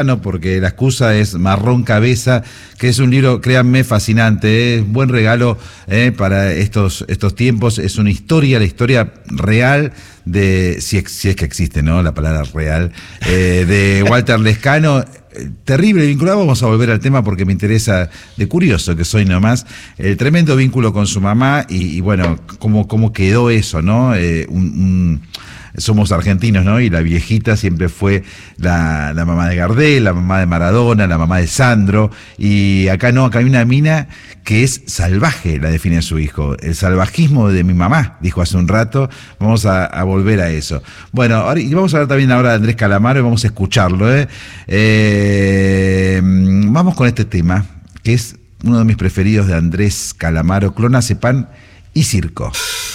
porque la excusa es Marrón Cabeza, que es un libro, créanme, fascinante, es buen regalo para estos tiempos. Es una historia, la historia real de, si es que existe, ¿no? La palabra real, de Walter Lescano. Terrible vinculado, vamos a volver al tema porque me interesa, de curioso que soy nomás, el tremendo vínculo con su mamá y bueno, cómo quedó eso, ¿no? Somos argentinos, ¿no? Y la viejita siempre fue la mamá de Gardel, la mamá de Maradona, la mamá de Sandro, y acá no, acá hay una mina que es salvaje, la define su hijo, el salvajismo de mi mamá, dijo hace un rato. Vamos a volver a eso. Bueno, ahora, y vamos a hablar también ahora de Andrés Calamaro y vamos a escucharlo, vamos con este tema, que es uno de mis preferidos de Andrés Calamaro, Clonazepam y circo.